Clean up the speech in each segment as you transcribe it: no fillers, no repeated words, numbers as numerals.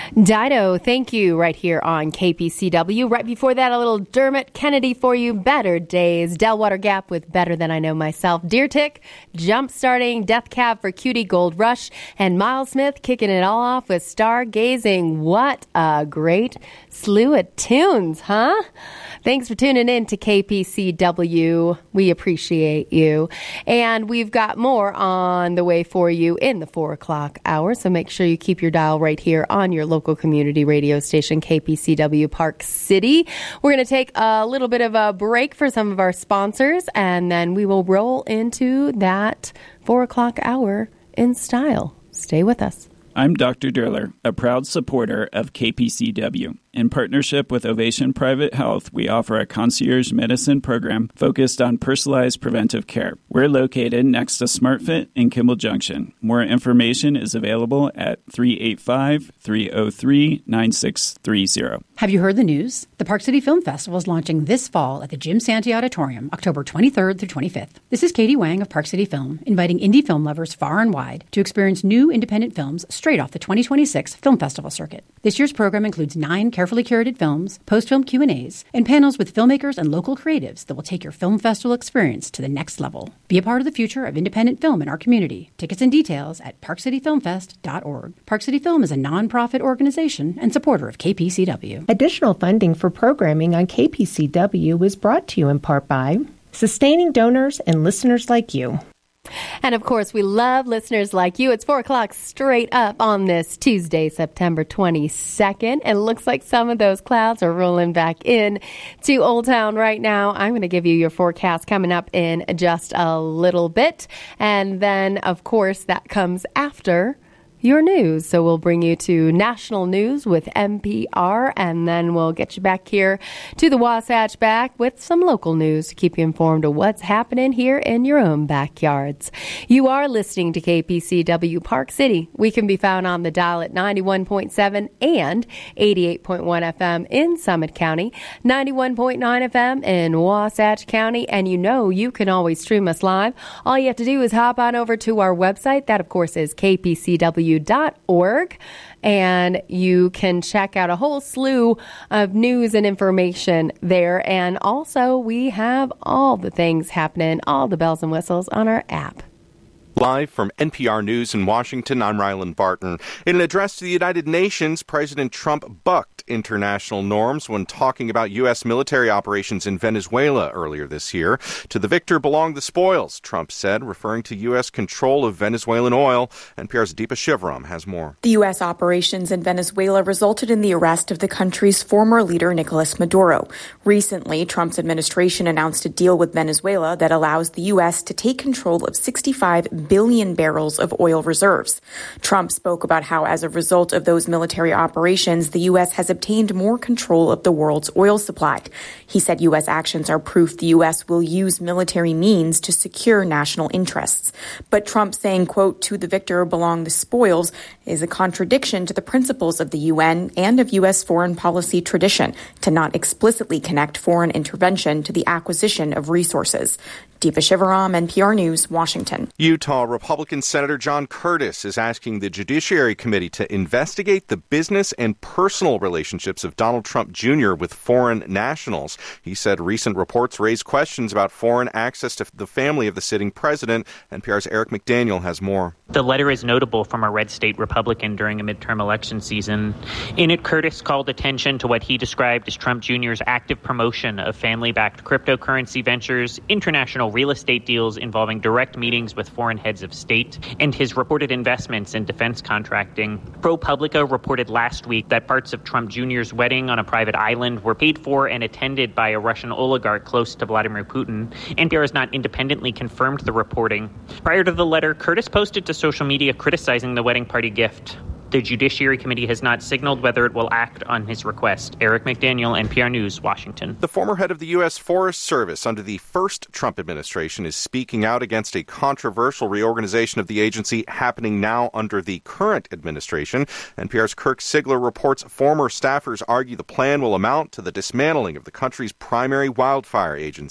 Dido, thank you, right here on KPCW. Right before that, a little Dermot Kennedy for you. Better Days. Delwater Gap with Better Than I Know Myself. Deer Tick, Jump Starting, Death Cab for Cutie, Gold Rush, and Miles Smith kicking it all off with Stargazing. What a great slew of tunes, huh? Thanks for tuning in to KPCW. We appreciate you. And we've got more on the way for you in the 4 o'clock hour, so make sure you keep your dial right here on your local community radio station, KPCW Park City. We're going to take a little bit of a break for some of our sponsors, and then we will roll into that 4 o'clock hour in style. Stay with us. I'm Dr. Durler, a proud supporter of KPCW. In partnership with Ovation Private Health, we offer a concierge medicine program focused on personalized preventive care. We're located next to SmartFit in Kimball Junction. More information is available at 385-303-9630. Have you heard the news? The Park City Film Festival is launching this fall at the Jim Santee Auditorium, October 23rd through 25th. This is Katie Wang of Park City Film, inviting indie film lovers far and wide to experience new independent films straight off the 2026 Film Festival circuit. This year's program includes 9 carefully curated films, post-film Q&As, and panels with filmmakers and local creatives that will take your film festival experience to the next level. Be a part of the future of independent film in our community. Tickets and details at parkcityfilmfest.org. Park City Film is a non-profit organization and supporter of KPCW. Additional funding for programming on KPCW is brought to you in part by sustaining donors and listeners like you. And, of course, we love listeners like you. It's 4 o'clock straight up on this Tuesday, September 22nd. It looks like some of those clouds are rolling back in to Old Town right now. I'm going to give you your forecast coming up in just a little bit. And then, of course, that comes after your news. So we'll bring you to national news with NPR, and then we'll get you back here to the Wasatch back with some local news to keep you informed of what's happening here in your own backyards. You are listening to KPCW Park City. We can be found on the dial at 91.7 and 88.1 FM in Summit County, 91.9 FM in Wasatch County, and you know you can always stream us live. All you have to do is hop on over to our website. That, of course, is KPCW.org, and you can check out a whole slew of news and information there. And also, we have all the things happening, all the bells and whistles on our app. Live from NPR News in Washington, I'm Ryland Barton. In an address to the United Nations, President Trump bucked international norms when talking about U.S. military operations in Venezuela earlier this year. To the victor belong the spoils, Trump said, referring to U.S. control of Venezuelan oil. NPR's Deepa Shivaram has more. The U.S. operations in Venezuela resulted in the arrest of the country's former leader, Nicolas Maduro. Recently, Trump's administration announced a deal with Venezuela that allows the U.S. to take control of 65 billion barrels of oil reserves. Trump spoke about how, as a result of those military operations, the U.S. has obtained more control of the world's oil supply. He said U.S. actions are proof the U.S. will use military means to secure national interests. But Trump saying, quote, to the victor belong the spoils, is a contradiction to the principles of the UN and of U.S. foreign policy tradition to not explicitly connect foreign intervention to the acquisition of resources. Deepa Shivaram, NPR News, Washington. Utah Republican Senator John Curtis is asking the Judiciary Committee to investigate the business and personal relationships of Donald Trump Jr. with foreign nationals. He said recent reports raise questions about foreign access to the family of the sitting president. NPR's Eric McDaniel has more. The letter is notable from a red state Republican during a midterm election season. In it, Curtis called attention to what he described as Trump Jr.'s active promotion of family-backed cryptocurrency ventures, international real estate deals involving direct meetings with foreign heads of state, and his reported investments in defense contracting. ProPublica reported last week that parts of Trump Jr.'s wedding on a private island were paid for and attended by a Russian oligarch close to Vladimir Putin. NPR has not independently confirmed the reporting. Prior to the letter, Curtis posted to social media criticizing the wedding party gift. The Judiciary Committee has not signaled whether it will act on his request. Eric McDaniel, NPR News, Washington. The former head of the U.S. Forest Service under the first Trump administration is speaking out against a controversial reorganization of the agency happening now under the current administration. NPR's Kirk Sigler reports former staffers argue the plan will amount to the dismantling of the country's primary wildfire agency.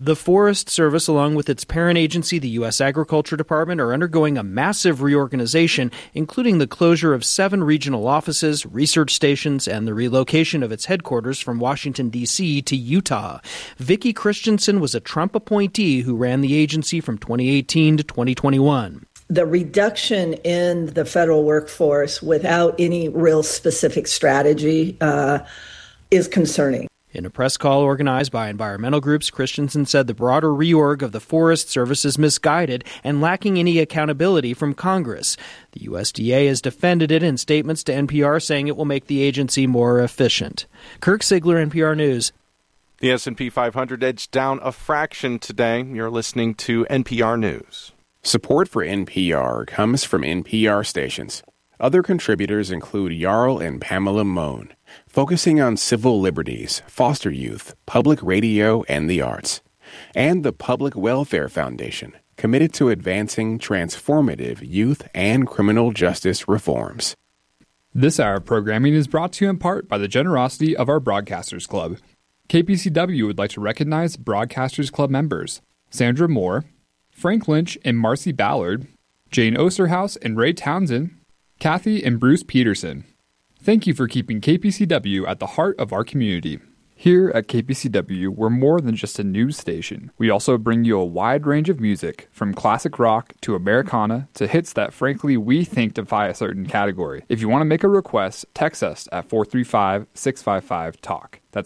The Forest Service, along with its parent agency, the U.S. Agriculture Department, are undergoing a massive reorganization, including the closure of 7 regional offices, research stations, and the relocation of its headquarters from Washington, D.C. to Utah. Vicki Christensen was a Trump appointee who ran the agency from 2018 to 2021. The reduction in the federal workforce without any real specific strategy is concerning. In a press call organized by environmental groups, Christensen said the broader reorg of the Forest Service is misguided and lacking any accountability from Congress. The USDA has defended it in statements to NPR, saying it will make the agency more efficient. Kirk Sigler, NPR News. The S&P 500 edged down a fraction today. You're listening to NPR News. Support for NPR comes from NPR stations. Other contributors include Jarl and Pamela Mohn, focusing on civil liberties, foster youth, public radio, and the arts. And the Public Welfare Foundation, committed to advancing transformative youth and criminal justice reforms. This hour of programming is brought to you in part by the generosity of our Broadcasters Club. KPCW would like to recognize Broadcasters Club members Sandra Moore, Frank Lynch and Marcy Ballard, Jane Osterhaus and Ray Townsend, Kathy and Bruce Peterson. Thank you for keeping KPCW at the heart of our community. Here at KPCW, we're more than just a news station. We also bring you a wide range of music, from classic rock to Americana to hits that, frankly, we think defy a certain category. If you want to make a request, text us at 435-655-TALK. That's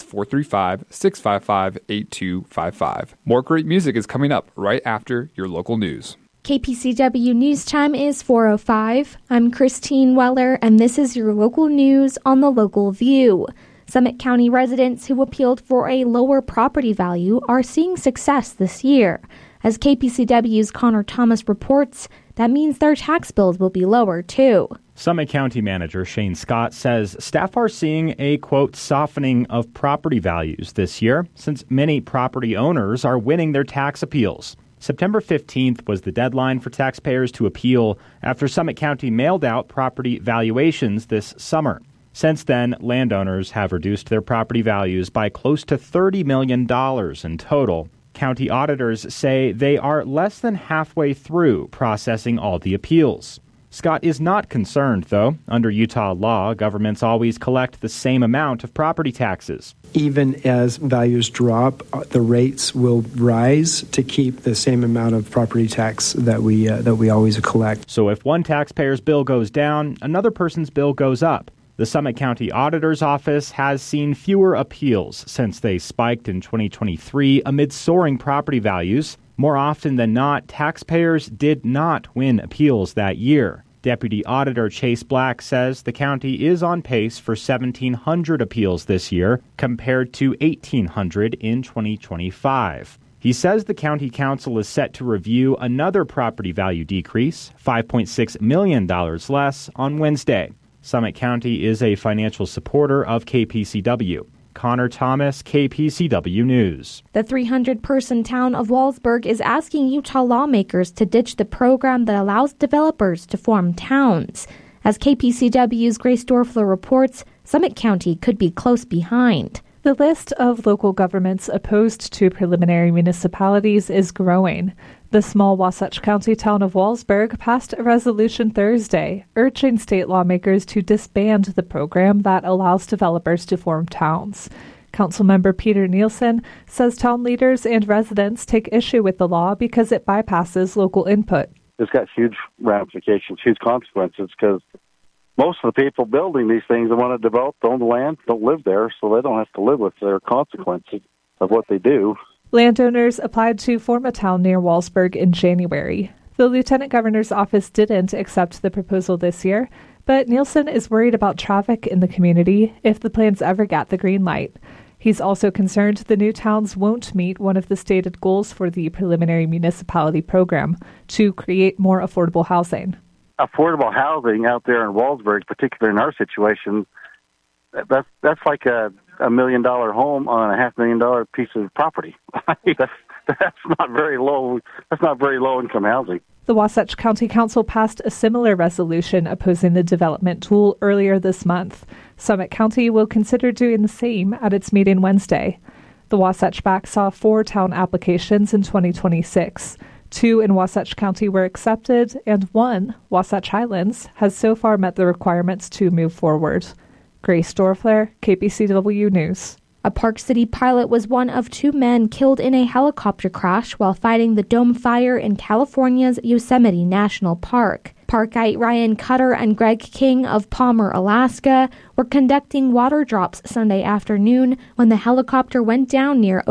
435-655-8255. More great music is coming up right after your local news. KPCW News Time is 4:05. I'm Christine Weller, and this is your local news on the Local View. Summit County residents who appealed for a lower property value are seeing success this year. As KPCW's Connor Thomas reports, that means their tax bills will be lower, too. Summit County Manager Shane Scott says staff are seeing a, quote, softening of property values this year, since many property owners are winning their tax appeals. September 15th was the deadline for taxpayers to appeal after Summit County mailed out property valuations this summer. Since then, landowners have reduced their property values by close to $30 million in total. County auditors say they are less than halfway through processing all the appeals. Scott is not concerned, though. Under Utah law, governments always collect the same amount of property taxes. Even as values drop, the rates will rise to keep the same amount of property tax that we always collect. So if one taxpayer's bill goes down, another person's bill goes up. The Summit County Auditor's Office has seen fewer appeals since they spiked in 2023 amid soaring property values. More often than not, taxpayers did not win appeals that year. Deputy Auditor Chase Black says the county is on pace for 1,700 appeals this year, compared to 1,800 in 2025. He says the county council is set to review another property value decrease, $5.6 million less, on Wednesday. Summit County is a financial supporter of KPCW. Connor Thomas, KPCW News. The 300-person town of Wallsburg is asking Utah lawmakers to ditch the program that allows developers to form towns. As KPCW's Grace Dorfler reports, Summit County could be close behind. The list of local governments opposed to preliminary municipalities is growing. The small Wasatch County town of Wallsburg passed a resolution Thursday urging state lawmakers to disband the program that allows developers to form towns. Councilmember Peter Nielsen says town leaders and residents take issue with the law because it bypasses local input. It's got huge ramifications, huge consequences, because most of the people building these things that want to develop, own the land, don't live there, so they don't have to live with their consequences of what they do. Landowners applied to form a town near Wallsburg in January. The Lieutenant Governor's office didn't accept the proposal this year, but Nielsen is worried about traffic in the community if the plans ever get the green light. He's also concerned the new towns won't meet one of the stated goals for the preliminary municipality program, to create more affordable housing. Affordable housing out there in Wallsburg, particularly in our situation, that's like a $1 million home on a $500,000 piece of property. That's not very low. That's not very low income housing. The Wasatch County Council passed a similar resolution opposing the development tool earlier this month. Summit County will consider doing the same at its meeting Wednesday. The Wasatch Back saw 4 town applications in 2026. 2 in Wasatch County were accepted, and 1, Wasatch Highlands, has so far met the requirements to move forward. Grace Dorfler, KPCW News. A Park City pilot was one of 2 men killed in a helicopter crash while fighting the dome fire in California's Yosemite National Park. Parkite Ryan Cutter and Greg King of Palmer, Alaska, were conducting water drops Sunday afternoon when the helicopter went down near